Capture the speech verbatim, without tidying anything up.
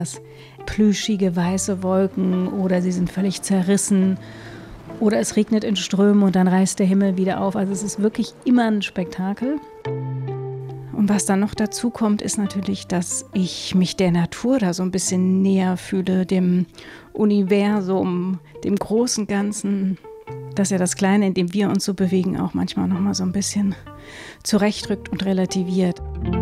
Plüschige weiße Wolken oder sie sind völlig zerrissen oder es regnet in Strömen und dann reißt der Himmel wieder auf. Also es ist wirklich immer ein Spektakel. Und was dann noch dazu kommt, ist natürlich, dass ich mich der Natur da so ein bisschen näher fühle, dem Universum, dem großen Ganzen, dass ja das Kleine, in dem wir uns so bewegen, auch manchmal noch mal so ein bisschen zurechtrückt und relativiert.